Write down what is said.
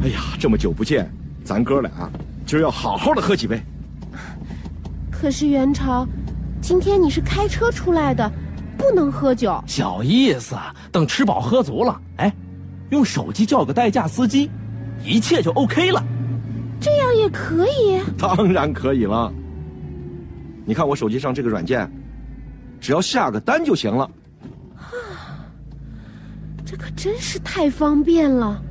哎呀，这么久不见，咱哥俩今儿要好好的喝几杯。 可是元朝，今天你是开车出来的，不能喝酒。 小意思，等吃饱喝足了，哎，用手机叫个代驾司机，一切就 OK 了。 这样也可以？ 当然可以了。你看我手机上这个软件，只要下个单就行了。 这可真是太方便了。